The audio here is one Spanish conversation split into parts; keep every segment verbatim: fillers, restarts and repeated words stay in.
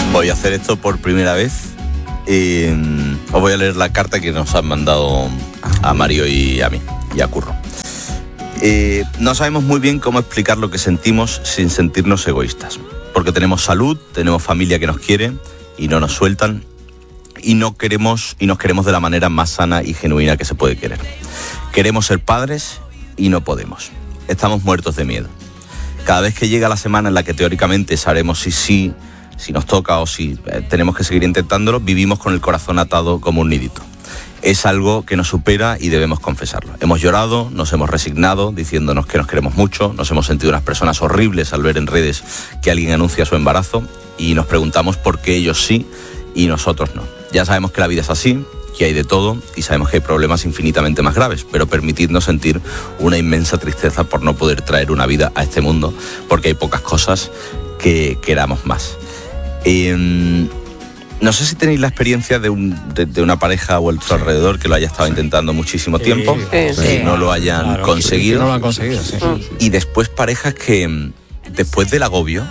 Voy a hacer esto por primera vez. Eh, os voy a leer la carta que nos han mandado a Mario y a mí, y a Curro. Eh, no sabemos muy bien cómo explicar lo que sentimos sin sentirnos egoístas. Porque tenemos salud, tenemos familia que nos quiere y no nos sueltan. Y no queremos, y nos queremos de la manera más sana y genuina que se puede querer. Queremos ser padres y no podemos. Estamos muertos de miedo. Cada vez que llega la semana en la que teóricamente sabremos si sí, si nos toca o si eh, tenemos que seguir intentándolo, vivimos con el corazón atado como un nidito. Es algo que nos supera y debemos confesarlo. Hemos llorado, nos hemos resignado, diciéndonos que nos queremos mucho, nos hemos sentido unas personas horribles al ver en redes que alguien anuncia su embarazo y nos preguntamos por qué ellos sí y nosotros no. Ya sabemos que la vida es así, que hay de todo y sabemos que hay problemas infinitamente más graves, pero permitidnos sentir una inmensa tristeza por no poder traer una vida a este mundo, porque hay pocas cosas que queramos más. Eh, no sé si tenéis la experiencia de, un, de, de una pareja o el sí. alrededor que lo haya estado sí. intentando muchísimo tiempo, sí, sí. que no lo hayan claro, conseguido, que no lo han conseguido sí. y después parejas que después del agobio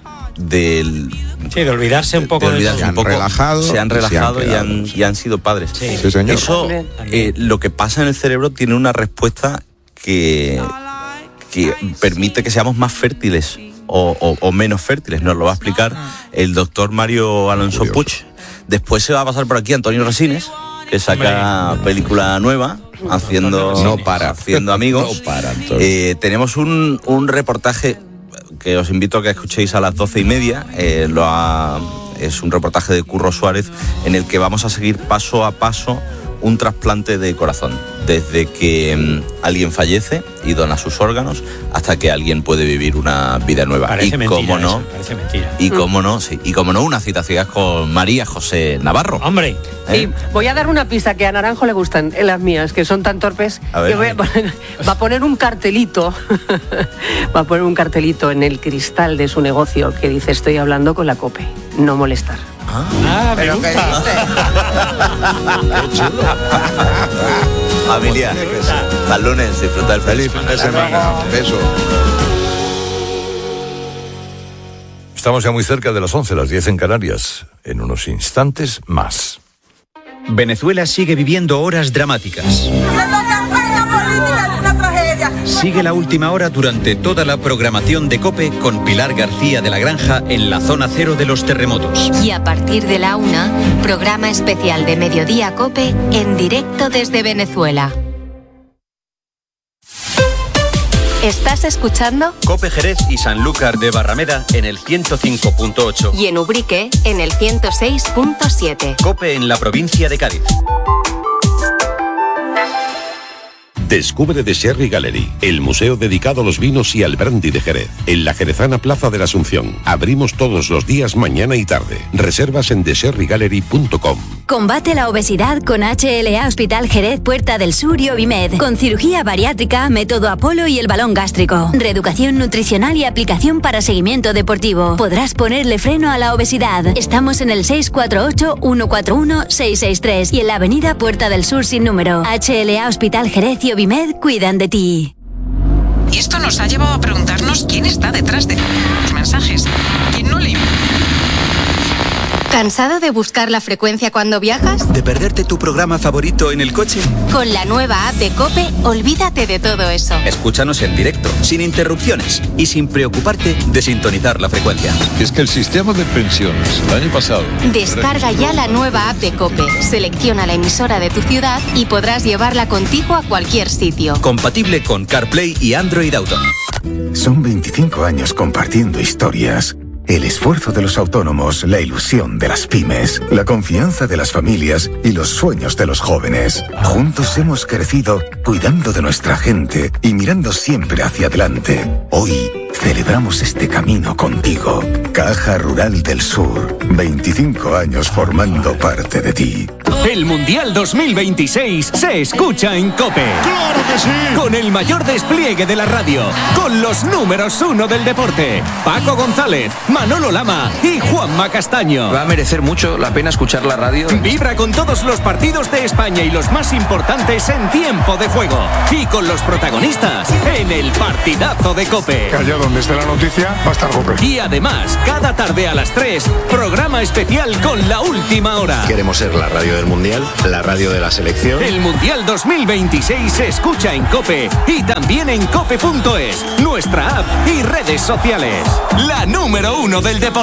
del sí, de olvidarse un poco de olvidarse de un poco, relajado, se han relajado y, han, y, han, y han sido padres. Sí, sí señor. Eso, eh, lo que pasa en el cerebro tiene una respuesta que, que permite que seamos más fértiles o, o, o menos fértiles. Nos lo va a explicar el doctor Mario Alonso Puig. Después se va a pasar por aquí Antonio Resines, que saca película nueva, haciendo, no para. haciendo amigos. No para, eh, tenemos un, un reportaje que os invito a que escuchéis a las doce y media. Eh, lo ha, es un reportaje de Curro Suárez en el que vamos a seguir paso a paso un trasplante de corazón, desde que um, alguien fallece y dona sus órganos hasta que alguien puede vivir una vida nueva. Parece y mentira cómo no, eso, parece mentira. Y cómo no, sí, y cómo no, una cita ciegas con María José Navarro. Hombre, ¿eh? Sí, voy a dar una pista que a Naranjo le gustan, en las mías, que son tan torpes. A ver, que voy a poner, va a poner un cartelito, va a poner un cartelito en el cristal de su negocio que dice: estoy hablando con la COPE, no molestar. Ah, ah me gusta. Qué chulo. Familia, hasta el lunes, disfruta el feliz fin de semana. Beso. Estamos ya muy cerca de las once, las diez en Canarias. En unos instantes más. Venezuela sigue viviendo horas dramáticas. Sigue la última hora durante toda la programación de COPE con Pilar García de la Granja en la zona cero de los terremotos. Y a partir de la una, programa especial de Mediodía COPE en directo desde Venezuela. ¿Estás escuchando? COPE Jerez y Sanlúcar de Barrameda en el ciento cinco punto ocho. Y en Ubrique en el ciento seis punto siete. COPE en la provincia de Cádiz. Descubre The Sherry Gallery, el museo dedicado a los vinos y al brandy de Jerez, en la jerezana Plaza de la Asunción. Abrimos todos los días, mañana y tarde. Reservas en the sherry gallery punto com. Combate la obesidad con H L A Hospital Jerez Puerta del Sur y Ovimed, con cirugía bariátrica, método Apolo y el balón gástrico, reeducación nutricional y aplicación para seguimiento deportivo. Podrás ponerle freno a la obesidad. Estamos en el seis cuatro ocho, uno cuatro uno, seis seis tres y en la avenida Puerta del Sur sin número. H L A Hospital Jerez y Ovimed cuidan de ti. Y esto nos ha llevado a preguntarnos quién está detrás de los mensajes. ¿Quién no le... ¿Cansado de buscar la frecuencia cuando viajas? ¿De perderte tu programa favorito en el coche? Con la nueva app de COPE, olvídate de todo eso. Escúchanos en directo, sin interrupciones y sin preocuparte de sintonizar la frecuencia. Es que el sistema de pensiones el año pasado... Descarga ya la nueva app de COPE, selecciona la emisora de tu ciudad y podrás llevarla contigo a cualquier sitio. Compatible con CarPlay y Android Auto. Son veinticinco años compartiendo historias. El esfuerzo de los autónomos, la ilusión de las pymes, la confianza de las familias y los sueños de los jóvenes. Juntos hemos crecido cuidando de nuestra gente y mirando siempre hacia adelante. Hoy celebramos este camino contigo. Caja Rural del Sur, veinticinco años formando parte de ti. El Mundial dos mil veintiséis se escucha en COPE. ¡Claro que sí! Con el mayor despliegue de la radio, con los números uno del deporte, Paco González, Manolo Lama y Juanma Castaño. Va a merecer mucho la pena escuchar la radio. Vibra con todos los partidos de España y los más importantes en tiempo de juego. Y con los protagonistas en el partidazo de COPE. Calla donde esté la noticia, va a estar COPE. Y además, cada tarde a las tres, programa especial con La Última Hora. Queremos ser la radio del Mundial, la radio de la selección. El Mundial dos mil veintiséis se escucha en COPE y también en cope punto es, nuestra app y redes sociales. La número uno del deporte.